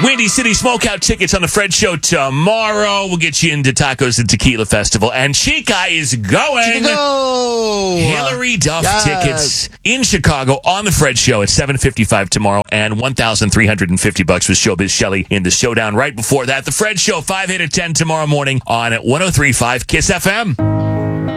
Windy City Smokeout tickets on the Fred Show tomorrow. We'll get you into Tacos and Tequila Festival. And Chica is going. Go! Hillary Duff Yes. tickets in Chicago on the Fred Show at 7:55 tomorrow, and $1,350 with Showbiz Shelley in the showdown right before that. The Fred Show 5 8 at 10 tomorrow morning on 103.5 Kiss FM.